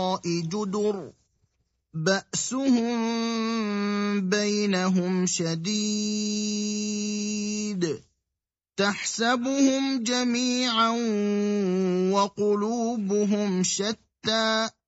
جدر بأسهم بينهم شديد تحسبهم جميعا وقلوبهم شتى